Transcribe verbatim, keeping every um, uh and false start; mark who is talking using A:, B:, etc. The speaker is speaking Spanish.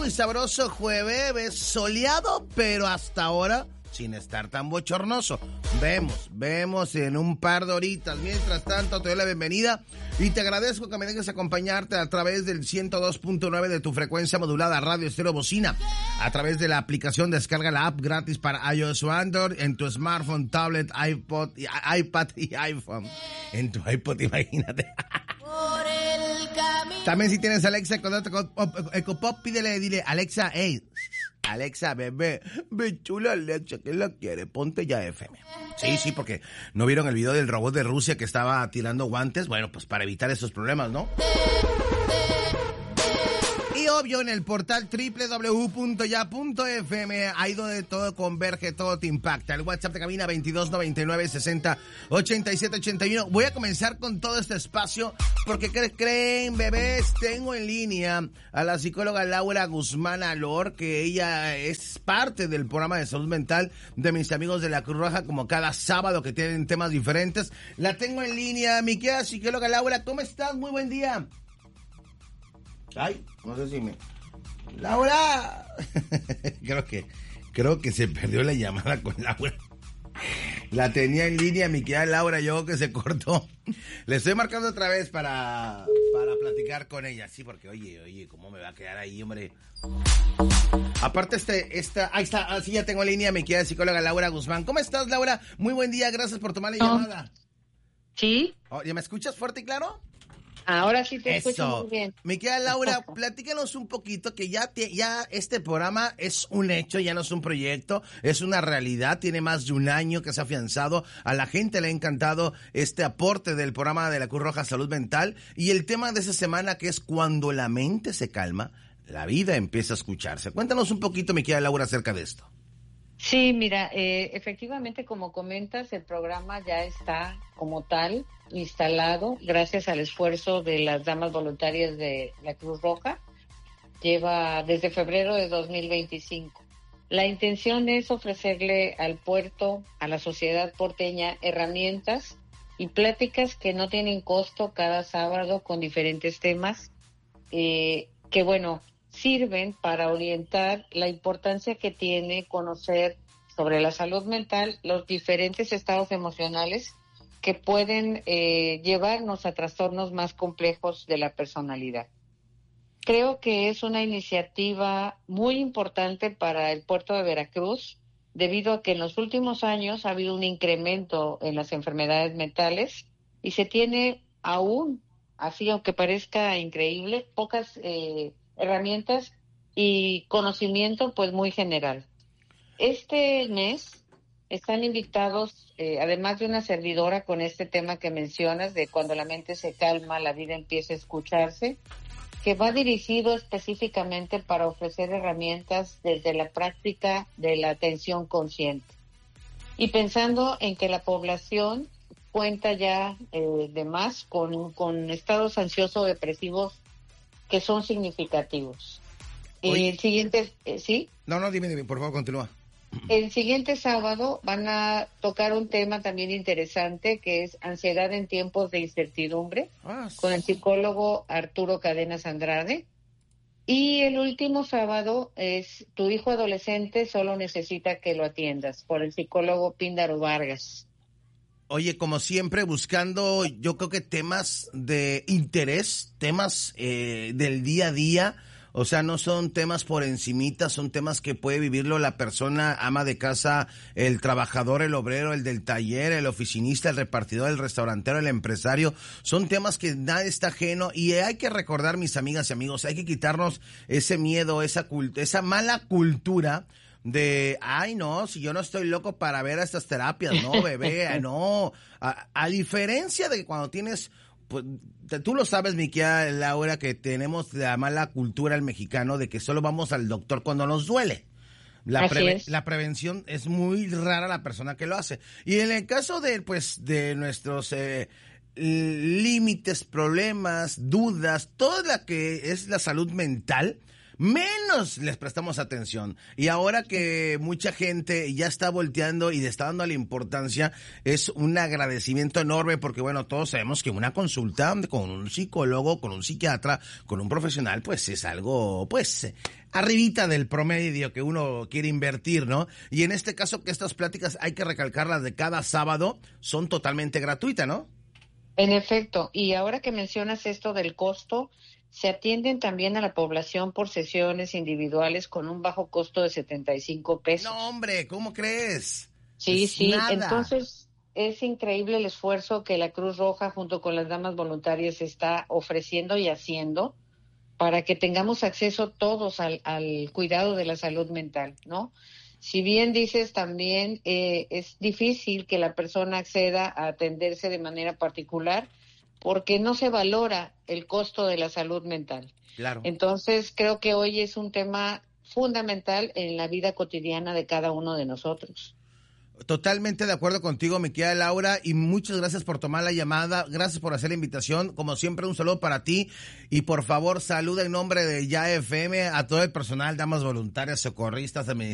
A: y sabroso jueves, soleado, pero hasta ahora sin estar tan bochornoso. Vemos, vemos en un par de horitas. Mientras tanto, te doy la bienvenida y te agradezco que me dejes acompañarte a través del ciento dos punto nueve de tu frecuencia modulada Radio Estéreo Bocina, a través de la aplicación. Descarga la app gratis para iOS o Android en tu smartphone, tablet, iPod, iPad y iPhone. En tu iPod, imagínate. También si tienes Alexa, contacta con Ecopop, pídele, dile, Alexa, hey, Alexa, bebé, ve chula Alexa, ¿qué la quiere? Ponte ya F M. Sí, sí, porque ¿no vieron el video del robot de Rusia que estaba tirando guantes? Bueno, pues para evitar esos problemas, ¿no? Y obvio en el portal doble u doble u doble u punto ya punto f m, ahí donde todo converge, todo te impacta. El WhatsApp de cabina veintidós noventa y nueve sesenta ochenta y siete ochenta y uno. Voy a comenzar con todo este espacio porque ¿qué creen, bebés? Tengo en línea a la psicóloga Laura Guzmán Alor, que ella es parte del programa de salud mental de mis amigos de la Cruz Roja, como cada sábado que tienen temas diferentes. La tengo en línea, mi querida psicóloga Laura, ¿cómo estás? Muy buen día. Ay, no sé si me... ¡Laura! creo que creo que se perdió la llamada con Laura. La tenía en línea, mi querida Laura, yo que se cortó. Le estoy marcando otra vez para, para platicar con ella. Sí, porque oye, oye, ¿cómo me va a quedar ahí, hombre? Aparte, este, esta, ahí está, así ya tengo en línea mi querida psicóloga Laura Guzmán. ¿Cómo estás, Laura? Muy buen día, gracias por tomar la
B: no.
A: llamada.
B: ¿Sí?
A: Oh, ¿ya me escuchas fuerte y claro?
B: Ahora sí te
A: Eso.
B: escucho muy bien.
A: Mi querida Laura, platícanos un poquito que ya, te, ya este programa es un hecho, ya no es un proyecto, es una realidad, tiene más de un año que se ha afianzado, a la gente le ha encantado este aporte del programa de la Cruz Roja Salud Mental y el tema de esa semana que es cuando la mente se calma, la vida empieza a escucharse. Cuéntanos un poquito, mi querida Laura, acerca de esto.
B: Sí, mira, eh, efectivamente, como comentas, el programa ya está como tal instalado gracias al esfuerzo de las damas voluntarias de la Cruz Roja. Lleva desde febrero de dos mil veinticinco. La intención es ofrecerle al puerto, a la sociedad porteña, herramientas y pláticas que no tienen costo cada sábado con diferentes temas eh, que, bueno, sirven para orientar la importancia que tiene conocer sobre la salud mental, los diferentes estados emocionales que pueden eh, llevarnos a trastornos más complejos de la personalidad. Creo que es una iniciativa muy importante para el puerto de Veracruz, debido a que en los últimos años ha habido un incremento en las enfermedades mentales y se tiene aún, así aunque parezca increíble, pocas eh, herramientas y conocimiento pues muy general. Este mes están invitados, eh, además de una servidora con este tema que mencionas, de cuando la mente se calma, la vida empieza a escucharse, que va dirigido específicamente para ofrecer herramientas desde la práctica de la atención consciente. Y pensando en que la población cuenta ya eh, de más con, con estados ansioso-depresivos que son significativos.
A: Oye.
B: El siguiente, eh, ¿sí?
A: No, no, dime, dime, por favor, continúa.
B: El siguiente sábado van a tocar un tema también interesante que es ansiedad en tiempos de incertidumbre, ah, con el psicólogo Arturo Cadenas Andrade. Y el último sábado es Tu hijo adolescente solo necesita que lo atiendas, por el psicólogo Píndaro Vargas.
A: Oye, como siempre, buscando yo creo que temas de interés, temas eh, del día a día. O sea, no son temas por encimita, son temas que puede vivirlo la persona, ama de casa, el trabajador, el obrero, el del taller, el oficinista, el repartidor, el restaurantero, el empresario. Son temas que nadie está ajeno y hay que recordar, mis amigas y amigos, hay que quitarnos ese miedo, esa cult- esa mala cultura de, ay no, si yo no estoy loco para ver a estas terapias, no, bebé, no. A, a diferencia de cuando tienes... Pues, tú lo sabes, mi querida Laura, que tenemos la mala cultura el mexicano de que solo vamos al doctor cuando nos duele. La,
B: Así
A: preve-
B: es.
A: la prevención es muy rara la persona que lo hace. Y en el caso de, pues, de nuestros eh, límites, problemas, dudas, toda la que es la salud mental, menos les prestamos atención. Y ahora que mucha gente ya está volteando y le está dando la importancia, es un agradecimiento enorme porque, bueno, todos sabemos que una consulta con un psicólogo, con un psiquiatra, con un profesional, pues es algo, pues, arribita del promedio que uno quiere invertir, ¿no? Y en este caso que estas pláticas hay que recalcarlas de cada sábado, son totalmente gratuitas, ¿no?
B: En efecto, y ahora que mencionas esto del costo, se atienden también a la población por sesiones individuales con un bajo costo de setenta y cinco pesos.
A: No, hombre, ¿cómo crees?
B: Sí,
A: Es
B: sí,
A: nada.
B: entonces es increíble el esfuerzo que la Cruz Roja junto con las damas voluntarias está ofreciendo y haciendo para que tengamos acceso todos al, al cuidado de la salud mental, ¿no? Si bien dices también eh, es difícil que la persona acceda a atenderse de manera particular porque no se valora el costo de la salud mental.
A: Claro.
B: Entonces creo que hoy es un tema fundamental en la vida cotidiana de cada uno de nosotros.
A: Totalmente de acuerdo contigo, mi querida Laura, y muchas gracias por tomar la llamada, gracias por hacer la invitación, como siempre un saludo para ti, y por favor saluda en nombre de Ya F M a todo el personal, damas voluntarias, socorristas, administrativas,